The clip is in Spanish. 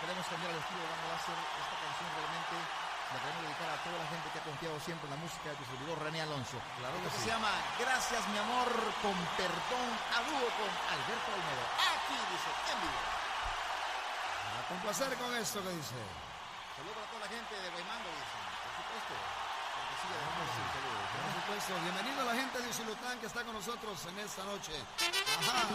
queremos cambiar el estilo de Banda Láser. Esta canción realmente la queremos dedicar a toda la gente que ha confiado siempre en la música de tu servidor René Alonso. Claro que Esto sí. se llama Gracias mi amor, con perdón, a dúo con Alberto Olmedo. Aquí dice, en vivo. A complacer con esto que dice. Saludos para toda la gente de Guaymango, dicen. Por supuesto. Porque sigue dejando sus saludos. Por supuesto, bienvenido a la gente de Usulután que está con nosotros en esta noche. Ajá.